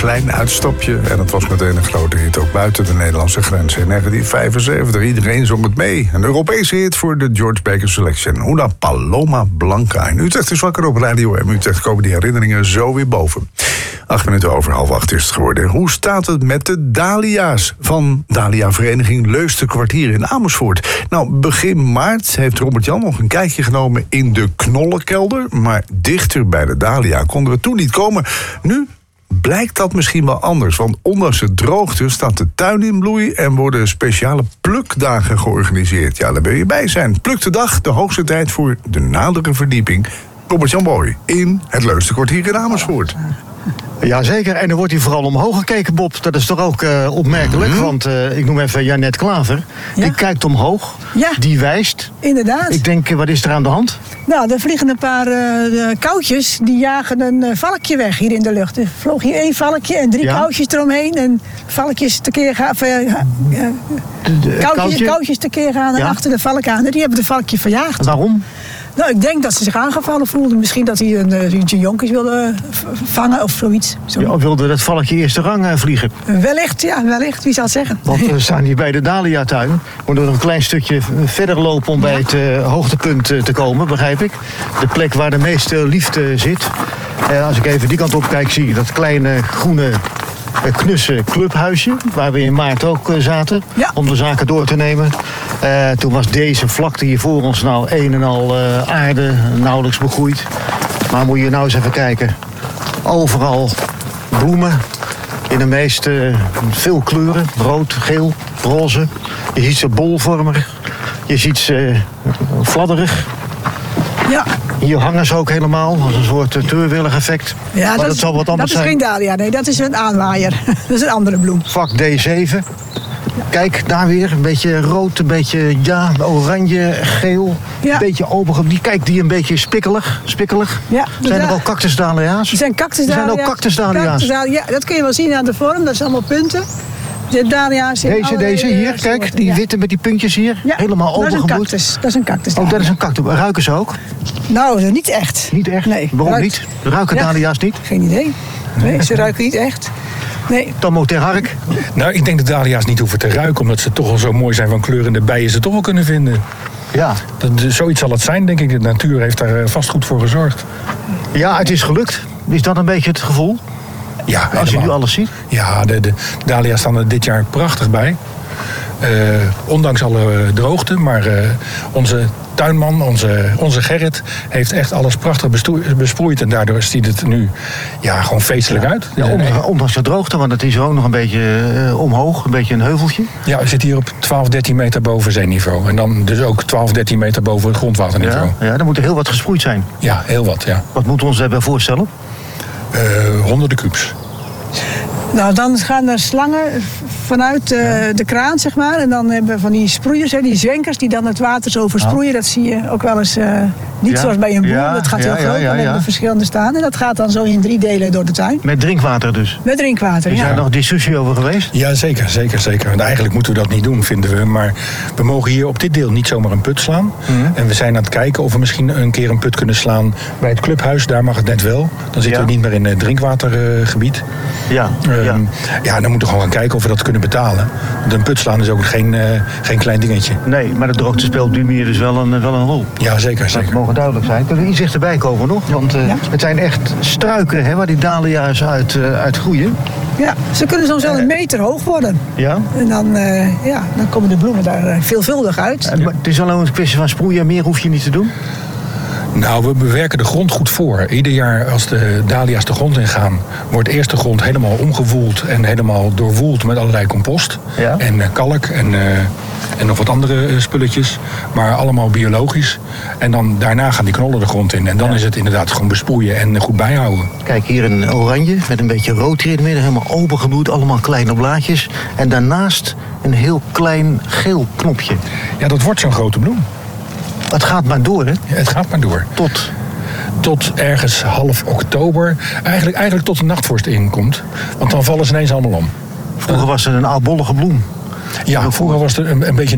klein uitstapje. En het was meteen een grote hit, ook buiten de Nederlandse grenzen. In 1975, iedereen zong het mee. Een Europese hit voor de George Baker Selection. Una Paloma Blanca. In Utrecht is wakker op Radio M. Utrecht komen die herinneringen zo weer boven. 8 minuten over 7:30 is het geworden. Hoe staat het met de dahlia's van Dahlia-vereniging Leusden Kwartier in Amersfoort? Nou, begin maart heeft Robert-Jan nog een kijkje genomen in de knollenkelder. Maar dichter bij de dahlia konden we toen niet komen. Nu blijkt dat misschien wel anders. Want ondanks de droogte staat de tuin in bloei en worden speciale plukdagen georganiseerd. Ja, daar wil je bij zijn. Pluk de dag, de hoogste tijd voor de nadere verdieping. Robert-Jan Boy in het Leusden Kwartier in Amersfoort. Jazeker, en dan wordt hij vooral omhoog gekeken, Bob. Dat is toch ook opmerkelijk, want ik noem even Janet Klaver. Ja. Die kijkt omhoog, Ja. die wijst. Inderdaad. Ik denk, wat is er aan de hand? Nou, er vliegen een paar koutjes, die jagen een valkje weg hier in de lucht. Er vloog hier 1 valkje en 3 koutjes eromheen. En valkjes tekeer gaan, koutjes tekeer gaan en achter de valk aan. En die hebben de valkje verjaagd. Waarom? Nou, ik denk dat ze zich aangevallen voelden. Misschien dat hij een jonkers wilde vangen of zoiets. Ja, wilde dat valkje eerste rang vliegen? Wellicht, ja, wellicht. Wie zal het zeggen? Want we staan hier bij de Dahlia-tuin. We moeten nog een klein stukje verder lopen om bij het hoogtepunt te komen, begrijp ik. De plek waar de meeste liefde zit. Als ik even die kant op kijk, zie je dat kleine groene knusse clubhuisje, waar we in maart ook zaten, om de zaken door te nemen. Toen was deze vlakte hier voor ons nou een en al aarde, nauwelijks begroeid. Maar moet je nou eens even kijken. Overal bloemen in de meeste veel kleuren. Rood, geel, roze. Je ziet ze bolvormig. Je ziet ze fladderig. Ja. Hier hangen ze ook helemaal, als een soort teurwillig effect. Ja, maar dat zal wat anders zijn. Dat is geen dahlia, nee, dat is een aanwaaier. Dat is een andere bloem. Vak D7. Kijk, daar weer, een beetje rood, een beetje oranje, geel. Ja. Een beetje open. Kijk, die een beetje spikkelig. Ja, zijn er ook cactusdahlia's? Er zijn cactusdahlia's. Er zijn ook cactusdahlia's. Ja, dat kun je wel zien aan de vorm, dat is allemaal punten. De dahlia's deze hier, kijk, die witte met die puntjes hier. Ja, helemaal opengebloeid. Dat is een cactus. Oh, dat is een cactus. Ruiken ze ook? Nou, niet echt. Niet echt? Nee. Waarom niet? Ruiken dahlia's niet? Geen idee. Nee, ze ruiken niet echt. Nee. Tomo ter Hark? Nou, ik denk dat dahlia's niet hoeven te ruiken, omdat ze toch al zo mooi zijn van kleur en de bijen ze toch wel kunnen vinden. Ja. Zoiets zal het zijn, denk ik. De natuur heeft daar vast goed voor gezorgd. Ja, het is gelukt. Is dat een beetje het gevoel? Ja, als je nu alles ziet? Ja, de dahlia's staan er dit jaar prachtig bij. Ondanks alle droogte, maar onze tuinman, onze Gerrit, heeft echt alles prachtig besproeid. En daardoor ziet het nu gewoon feestelijk uit. Ja, ondanks de droogte, want het is ook nog een beetje omhoog, een beetje een heuveltje. Ja, we zitten hier op 12, 13 meter boven zeeniveau. En dan dus ook 12, 13 meter boven het grondwaterniveau. Ja, dan moet er heel wat gesproeid zijn. Ja, heel wat, ja. Wat moeten we ons daarbij voorstellen? Honderden kubus. Nou, dan gaan er slangen vanuit de kraan, zeg maar. En dan hebben we van die sproeiers, die zwenkers, die dan het water zo versproeien. Dat zie je ook wel eens niet zoals bij een boer. Dat gaat heel groot, dan hebben we verschillende staan. En dat gaat dan zo in 3 delen door de tuin. Met drinkwater dus? Met drinkwater, Is daar nog discussie over geweest? Ja, zeker. En eigenlijk moeten we dat niet doen, vinden we. Maar we mogen hier op dit deel niet zomaar een put slaan. En we zijn aan het kijken of we misschien een keer een put kunnen slaan bij het clubhuis. Daar mag het net wel. Dan zitten we niet meer in het drinkwatergebied. Dan moeten we gewoon gaan kijken of we dat kunnen betalen. Want een put slaan is ook geen klein dingetje. Nee, maar de droogte speelt nu meer dus wel een rol. Ja, zeker. Dat mogen duidelijk zijn. Kunnen we iets dichterbij komen nog? Want het zijn echt struiken waar die dahlia's uit groeien. Ja, ze kunnen soms wel 1 meter hoog worden. Ja? En dan komen de bloemen daar veelvuldig uit. Maar het is alleen een kwestie van sproeien, meer hoef je niet te doen? Nou, we bewerken de grond goed voor. Ieder jaar als de dahlia's de grond ingaan, wordt eerst de grond helemaal omgewoeld en helemaal doorwoeld met allerlei compost. Ja. En kalk en nog wat andere spulletjes. Maar allemaal biologisch. En dan daarna gaan die knollen de grond in. En dan is het inderdaad gewoon besproeien en goed bijhouden. Kijk, hier een oranje met een beetje rood hier in het midden. Helemaal opengebloeid, allemaal kleine blaadjes. En daarnaast een heel klein geel knopje. Ja, dat wordt zo'n grote bloem. Het gaat maar door, hè? Ja, het gaat maar door. Tot ergens half oktober. Eigenlijk tot de nachtvorst inkomt. Want dan vallen ze ineens allemaal om. Vroeger was het een oudbollige bloem. Ja, vroeger was het een beetje